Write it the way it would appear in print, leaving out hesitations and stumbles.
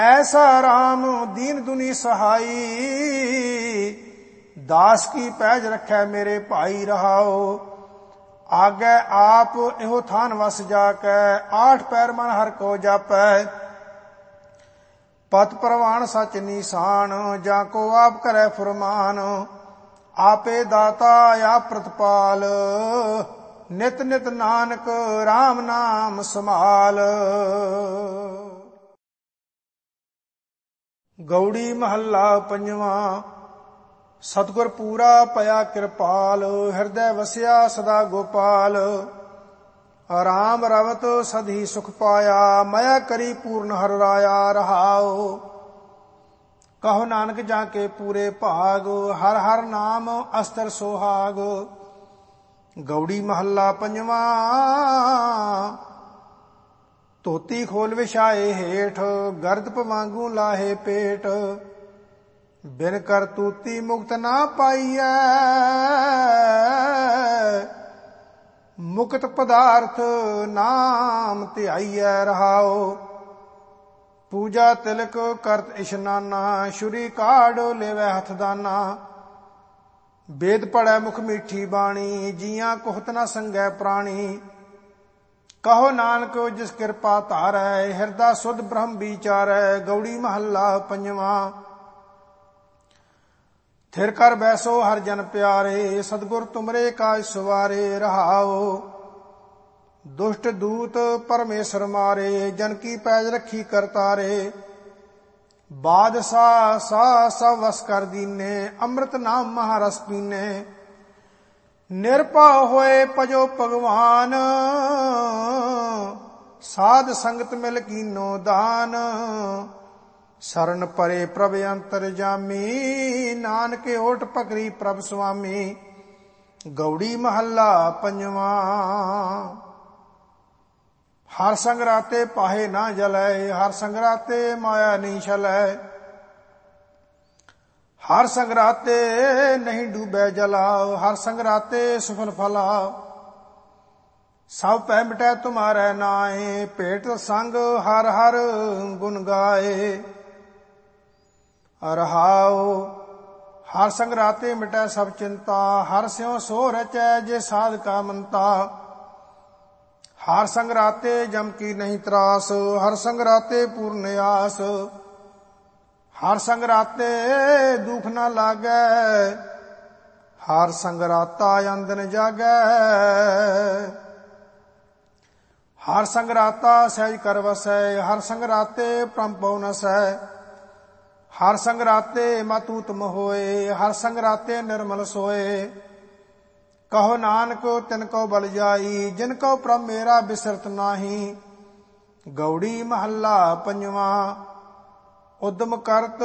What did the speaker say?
ऐसा राम दीन दुनी सहाई, दास की पैज रखै मेरे भाई रहाओ। आगे आप एहो थान वस जाकै, आठ पैर मन हर को जापै। पत परवान सच निशान, जाको आप करे फुरमान। आपे दाता आप प्रतिपाल, नित नित नानक राम नाम समाल। गौड़ी महला पंजवा। सतगुर पूरा पया कृपाल, हृदय वसिया सदा गोपाल। राम रवत सधी सुख पाया, मया करी पूर्ण हर राया रहाओ। कहो नानक जाके पूरे भाग, हर हर नाम अस्तर सोहाग। गौड़ी महला पंजवा। ਧੋਤੀ ਖੋਲ ਵਿਛਾਏ ਹੇਠ, ਗਰਦ ਪਵਾਂਗੂ ਲਾਹੇ ਪੇਟ। ਬਿਨ ਕਰਤੂਤੀ ਮੁਕਤ ਨਾ ਪਾਈਐ, ਮੁਕਤ ਪਦਾਰਥ ਨਾਮ ਧਿਆਈਐ ਰਹਾਓ। ਪੂਜਾ ਤਿਲਕ ਕਰਤ ਇਸ਼ਨਾਨਾ, ਸ਼ੁਰੀ ਕਾੜ ਲੇਵੈ ਹੱਥ ਦਾਨਾ। ਵੇਦ ਪੜੈ ਮੁਖ ਮੀਠੀ ਬਾਣੀ, ਜੀਆਂ ਕੁਹਤ ਨਾ ਸੰਗੈ ਪ੍ਰਾਣੀ। कहो नानक जिस कृपा धारै, हृदय सुध ब्रह्म विचारै। गौड़ी महला पंजवा। थिर कर बैसो हर जन प्यारे, सतगुर तुमरे काज सवारे रहाओ। दुष्ट दूत परमेश्वर मारे, जन की पैज रखी करतारे। बादशाह सा सब वस कर दीने, अमृत नाम महारस पीने। ਨਿਰਭਉ ਹੋਏ ਭਜੋ ਭਗਵਾਨ, ਸਾਧ ਸੰਗਤ ਮਿਲ ਕੀਨੋ ਦਾਨ। ਸਰਨ ਪਰੇ ਪ੍ਰਭ ਅੰਤਰ ਜਾਮੀ, ਨਾਨਕ ਓਟ ਪਕਰੀ ਪ੍ਰਭ ਸੁਆਮੀ। ਗੌੜੀ ਮਹੱਲਾ ਪੰਜਵਾ। ਹਰ ਸੰਗ ਰਾਤੇ ਪਾਹੇ ਨਾ ਜਲੈ, ਹਰ ਸੰਗ ਰਾਤੇ ਮਾਇਆ ਨਹੀਂ ਛਲੈ। हर संगराते नहीं डूबे जलाओ, हर संगराते सुफल फलाओ। सब पै मिटै तुम्हारे नाए, भेट संग हर हर गुण गाए रहाओ। हर संगराते मिटै सब चिंता, हर स्यों सो रचै जे साध का मनता। हर संगराते जम की नहीं त्रास, हर संगराते पूर्ण आस। हर संगराते दुख न लागै, हर संगराता अंदन जागै। हर संगराता सहज कर वसै, हर संगराते परम पौ नसै। हर संगराते मत उत्तम होए, हर संगराते निर्मल सोए। कहो नानक तिनको बल जाई, जिनको प्रभ मेरा बिसरत नाही। गौड़ी महला पंजवा। उद्यम करत